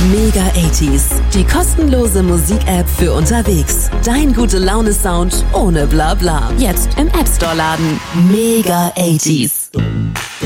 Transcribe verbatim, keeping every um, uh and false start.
Mega achtziger, die kostenlose Musik-App für unterwegs. Dein gute Laune-Sound ohne Blabla. Jetzt im App Store laden. Mega achtziger.